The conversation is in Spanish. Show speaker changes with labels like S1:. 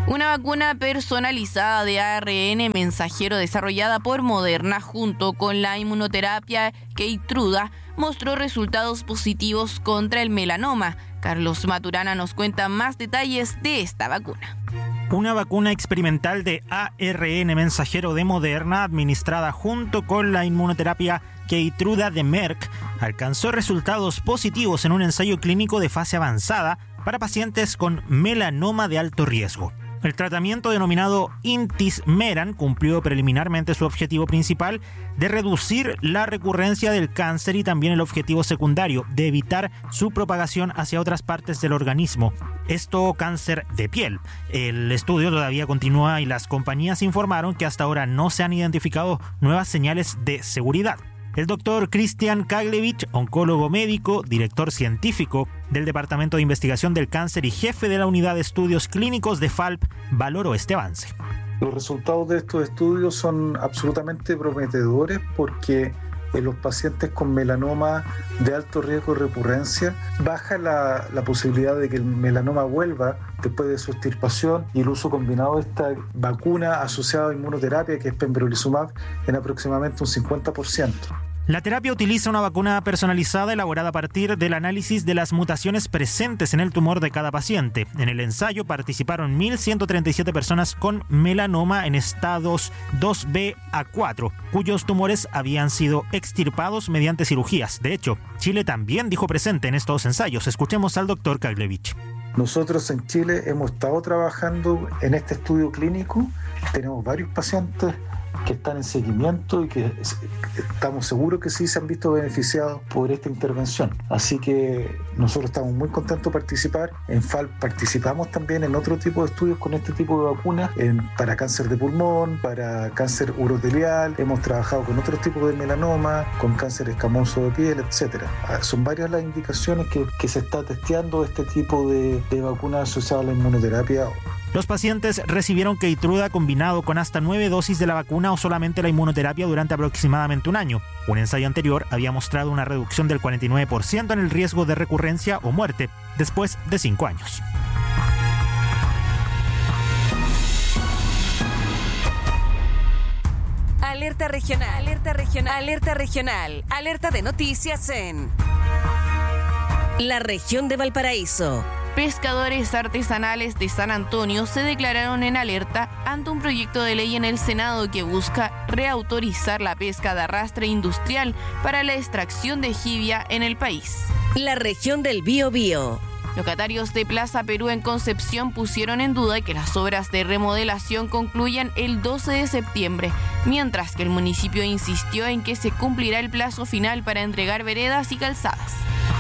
S1: Una vacuna personalizada de ARN mensajero desarrollada por Moderna junto con la inmunoterapia Keytruda mostró resultados positivos contra el melanoma. Carlos Maturana nos cuenta más detalles de esta vacuna.
S2: Una vacuna experimental de ARN mensajero de Moderna, administrada junto con la inmunoterapia Keytruda de Merck, alcanzó resultados positivos en un ensayo clínico de fase avanzada para pacientes con melanoma de alto riesgo. El tratamiento denominado Intismeran cumplió preliminarmente su objetivo principal de reducir la recurrencia del cáncer y también el objetivo secundario de evitar su propagación hacia otras partes del organismo. Esto, cáncer de piel. El estudio todavía continúa y las compañías informaron que hasta ahora no se han identificado nuevas señales de seguridad. El doctor Christian Kaglevich, oncólogo médico, director científico del Departamento de Investigación del Cáncer y jefe de la Unidad de Estudios Clínicos de FALP, valoró este avance.
S3: Los resultados de estos estudios son absolutamente prometedores porque en los pacientes con melanoma de alto riesgo de recurrencia baja la posibilidad de que el melanoma vuelva después de su extirpación, y el uso combinado de esta vacuna asociada a inmunoterapia, que es pembrolizumab, en aproximadamente un 50%.
S2: La terapia utiliza una vacuna personalizada elaborada a partir del análisis de las mutaciones presentes en el tumor de cada paciente. En el ensayo participaron 1.137 personas con melanoma en estados 2B a 4, cuyos tumores habían sido extirpados mediante cirugías. De hecho, Chile también dijo presente en estos ensayos. Escuchemos al doctor Kaglevich.
S3: Nosotros en Chile hemos estado trabajando en este estudio clínico. Tenemos varios pacientes que están en seguimiento y que estamos seguros que sí se han visto beneficiados por esta intervención. Así que nosotros estamos muy contentos de participar. En FALP participamos también en otro tipo de estudios con este tipo de vacunas, para cáncer de pulmón, para cáncer urotelial. Hemos trabajado con otros tipos de melanoma, con cáncer escamoso de piel, etc. Son varias las indicaciones que se está testeando este tipo de vacunas asociadas a la inmunoterapia.
S2: Los pacientes recibieron Keytruda combinado con hasta 9 dosis de la vacuna o solamente la inmunoterapia durante aproximadamente un año. Un ensayo anterior había mostrado una reducción del 49% en el riesgo de recurrencia o muerte después de 5 años.
S4: Alerta regional, alerta regional, alerta regional, alerta de noticias en la región de Valparaíso.
S1: Pescadores artesanales de San Antonio se declararon en alerta ante un proyecto de ley en el Senado que busca reautorizar la pesca de arrastre industrial para la extracción de jibia en el país.
S4: La región del Biobío.
S1: Locatarios de Plaza Perú en Concepción pusieron en duda que las obras de remodelación concluyan el 12 de septiembre, mientras que el municipio insistió en que se cumplirá el plazo final para entregar veredas y calzadas.